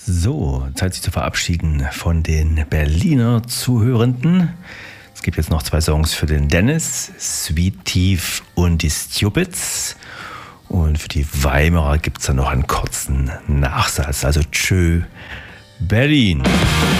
So, Zeit sich zu verabschieden von den Berliner Zuhörenden. Es gibt jetzt noch 2 Songs für den Dennis, Sweet Thief und die Stupids. Und für die Weimarer gibt es dann noch einen kurzen Nachsatz. Also tschö, Berlin.